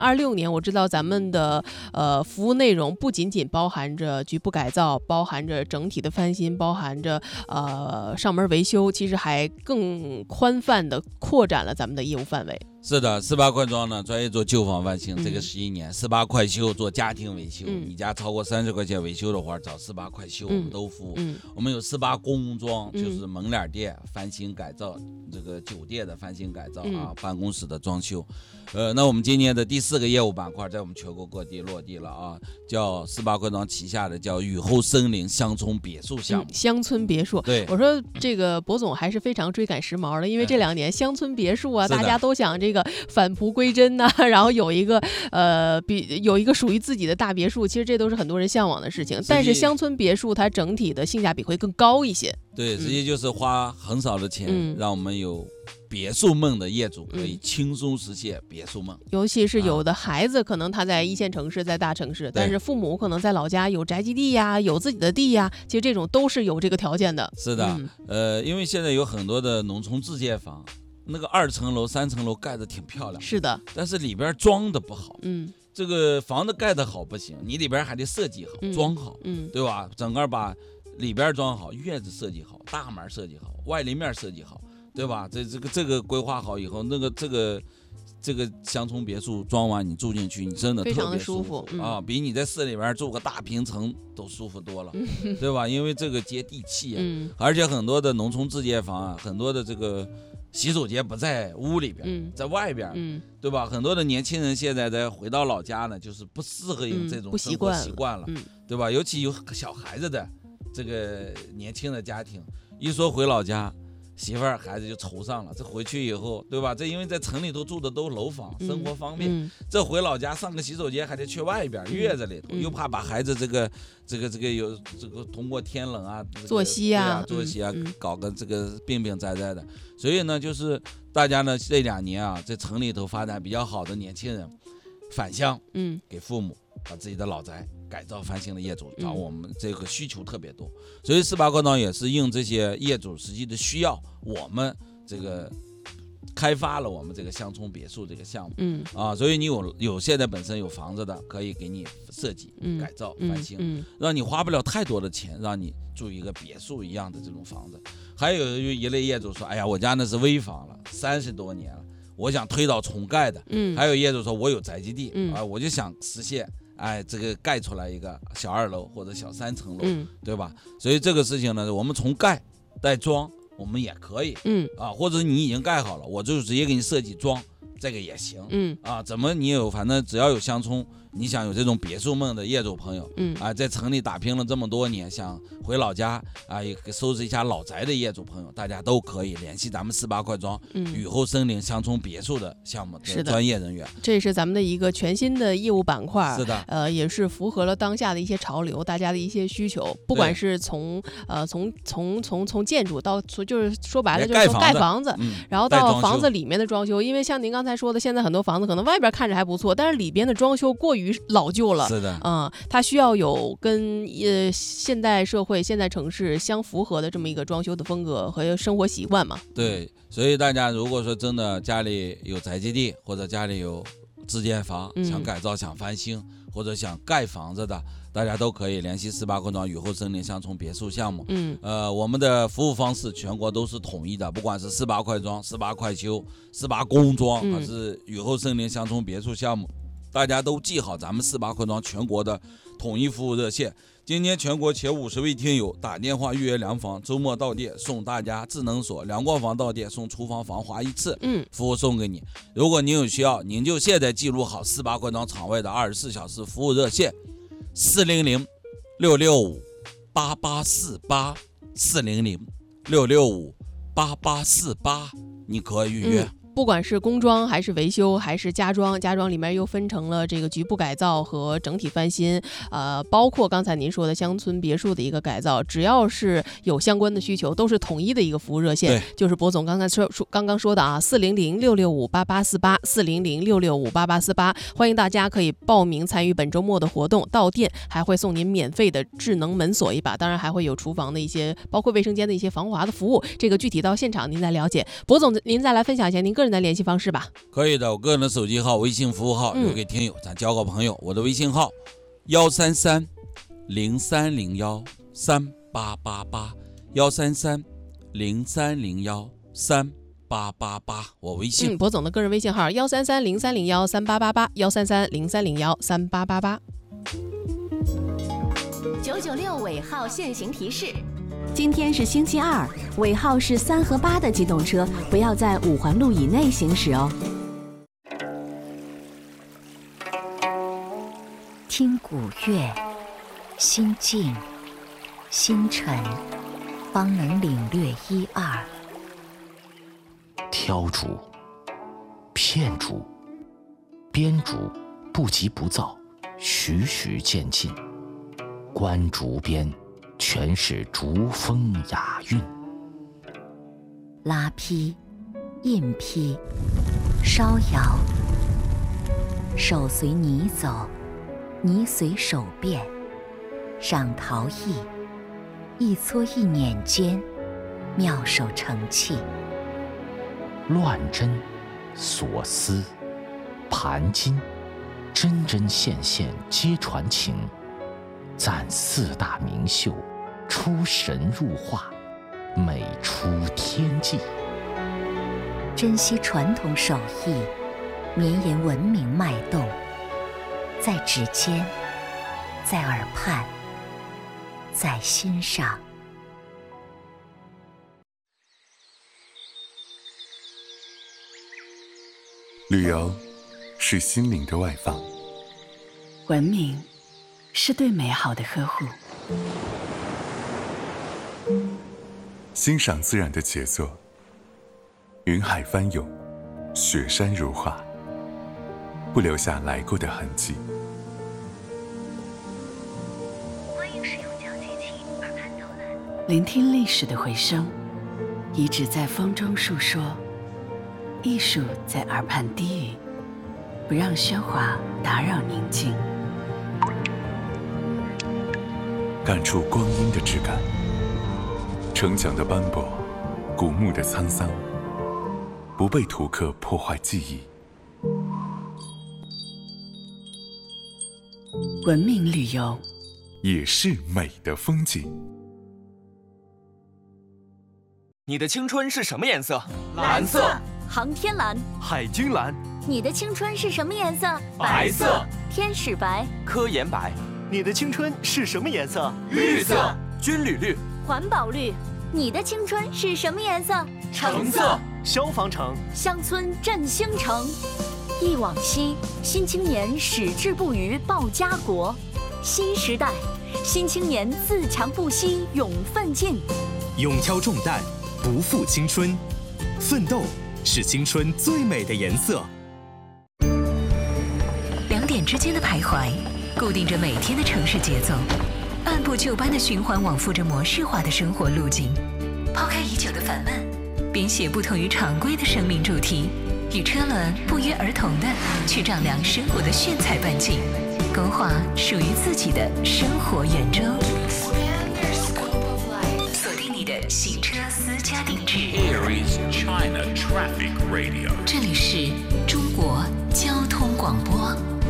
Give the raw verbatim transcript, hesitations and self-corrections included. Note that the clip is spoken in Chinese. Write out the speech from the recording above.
二六年，我知道咱们的呃服务内容不仅仅包含着局部改造，包含着整体的翻新，包含着呃上门维修，其实还更宽泛的扩展了咱们的业务范围。 是的，四八快装呢专业做旧房翻新， 嗯、 这个十一年，四八快修做家庭维修， 嗯、 你家超过三十块钱维修的话，找四八快修、嗯、我们都服务。 嗯、 我们有四八工装， 嗯、 就是门脸店翻新改造，这个酒店的翻新改造啊， 嗯、 办公室的装修。呃，那我们今年的第四个业务板块在我们全国各地落地了啊，叫四八快装旗下的叫雨后森林乡村别墅项目。 嗯、乡村别墅， 对， 我说这个博总还是非常追赶时髦的，因为这两年乡村别墅啊，大家都想这个返璞归真呐、啊，然后有一个呃比有一个属于自己的大别墅，其实这都是很多人向往的事情。但是乡村别墅它整体的性价比会更高一些。 对，实际就是花很少的钱，嗯、让我们有别墅梦的业主可以轻松实现别墅梦。 尤其是有的孩子可能他在一线城市，在大城市，但是父母可能在老家有宅基地呀，有自己的地呀，其实这种都是有这个条件的。 是的，嗯、呃，因为现在有很多的农村自建房，那个二层楼、三层楼盖得挺漂亮， 是的， 但是里边装的不好。 嗯， 这个房子盖得好不行，你里边还得设计好、嗯、装好， 嗯， 对吧？整个把里边装好，院子设计好，大门设计好，外立面设计好，对吧？这这个这个规划好以后，那个这个这个乡村别墅装完，你住进去，你真的特别舒服， 嗯、 啊，比你在市里边住个大平层都舒服多了，嗯、对吧？因为这个接地气啊， 嗯、 而且很多的农村自建房啊，很多的这个洗手间不在屋里边， 嗯、 在外边， 嗯、 对吧？很多的年轻人现在在回到老家呢，就是不适合有这种生活习惯了， 嗯嗯、 对吧？尤其有小孩子的这个年轻的家庭，一说回老家，媳妇儿孩子就愁上了。这回去以后，对吧？这因为在城里头住的都楼房，生活方便。 嗯嗯、 这回老家上个洗手间还得去外边、嗯、院子里头， 嗯、 又怕把孩子这个这个这个有这个通过天冷啊、这个、 作息啊、 啊作息啊、 嗯、 搞个这个病病灾灾的。所以呢，就是大家呢这两年啊，在城里头发展比较好的年轻人返乡， 嗯， 给父母把自己的老宅改造翻新的业主找我们，这个需求特别多，所以四八快装也是应这些业主实际的需要，我们这个开发了我们这个乡村别墅这个项目， 嗯啊，所以你有有现在本身有房子的，可以给你设计、 嗯、 改造、翻新、 嗯嗯， 让你花不了太多的钱，让你住一个别墅一样的这种房子。还有一类业主说，哎呀，我家那是危房了，三十多年了，我想推倒重盖的。 嗯， 还有业主说，我有宅基地， 嗯啊，我就想实现。哎，这个盖出来一个小二楼或者小三层楼， 嗯， 对吧？所以这个事情呢，我们从盖带装，我们也可以， 嗯啊，或者你已经盖好了，我就直接给你设计装，这个也行， 嗯啊，怎么你有，反正只要有乡村，你想有这种别墅梦的业主朋友， 嗯啊，在城里打拼了这么多年，想回老家啊，也收拾一下老宅的业主朋友，大家都可以联系咱们四八快装、 嗯、 雨后森林乡村别墅的项目的专业人员。 这是咱们的一个全新的业务板块， 是的， 呃，也是符合了当下的一些潮流，大家的一些需求，不管是从呃从从从从建筑到就是说白了就是从盖房子， 嗯、 然后到房子里面的装修，因为像您刚才说的，现在很多房子可能外边看着还不错，但是里边的装修过于老旧了。 是的， 嗯，它需要有跟呃现代社会、现代城市相符合的这么一个装修的风格和生活习惯嘛。 对，所以大家如果说真的家里有宅基地，或者家里有自建房， 嗯、 想改造、想翻新，或者想盖房子的，大家都可以联系四八快装雨后森林乡村别墅项目。 嗯， 呃，我们的服务方式全国都是统一的，不管是四八快装、四八快修、四八工装， 嗯、 还是雨后森林乡村别墅项目。大家都记好咱们四八快装全国的统一服务热线，今天全国前五十位听友打电话预约量房，周末到店送大家智能锁，量过房到店送厨房防滑一次， 嗯， 服务送给你。如果您有需要，您就现在记录好四八快装场外的二十四小时服务热线，四零零六六五八八四八，四零零六六五八八四八，你可以预约。 嗯，不管是工装还是维修还是家装，家装里面又分成了这个局部改造和整体翻新，呃，包括刚才您说的乡村别墅的一个改造，只要是有相关的需求，都是统一的一个服务热线，就是博总刚才说说刚刚说的啊，四零零六六五八八四八，四零零六六五八八四八，欢迎大家可以报名参与本周末的活动，到店还会送您免费的智能门锁一把，当然还会有厨房的一些，包括卫生间的一些防滑的服务，这个具体到现场您再了解。博总您再来分享一下您个个人的联系方式吧。 可以的，我个人的手机号、微信服务号留给听友，咱交个朋友。我的微信号幺三三零三零幺三八八八幺三三零三零幺三八八八，我微信。 嗯，博总的个人微信号幺三三零三零幺三八八八幺三三零三零幺三八八八。 九九六尾号限行提示：今天是星期二，尾号是三和八的机动车不要在五环路以内行驶哦。 听古乐，心静心沉，方能领略一二。 挑竹、片竹、编竹不急不躁，徐徐渐进。观竹边，全是竹风雅韵。 拉坯、印坯、烧窑，手随泥走，泥随手变。赏陶艺，一撮一捻间，妙手成器。 乱针、锁丝、盘金，针针线线皆传情。赞四大名秀，出神入化，美出天际。 珍惜传统手艺，绵延文明脉动，在指尖，在耳畔，在心上。 旅游是心灵的外放， 文明是对美好的呵护， 欣赏自然的杰作，云海翻涌，雪山如画，不留下来过的痕迹。 欢迎使用交接器耳畔导览， 聆听历史的回声，遗址在风中述说，艺术在耳畔低语，不让喧哗打扰宁静。 感触光阴的质感，城墙的斑驳，古墓的沧桑，不被图刻破坏记忆。 文明旅游也是美的风景。 你的青春是什么颜色？ 蓝色。 航天蓝。 海军蓝。 你的青春是什么颜色？ 白色。 天使白。 科研白。 你的青春是什么颜色？ 绿色。军旅绿。 环保绿。你的青春是什么颜色？ 橙色。 消防橙。 乡村振兴城。忆往昔，新青年矢志不渝报家国。新时代，新青年自强不息勇奋进。 勇挑重担，不负青春。奋斗是青春最美的颜色。 两点之间的徘徊，固定着每天的城市节奏，按部就班的循环往复着模式化的生活路径。抛开已久的烦闷，编写不同于常规的生命主题，与车轮不约而同的去丈量生活的炫彩半径，勾画属于自己的生活圆周。锁定你的行车私家定制。 Aries China Traffic Radio。 这里是中国交通广播。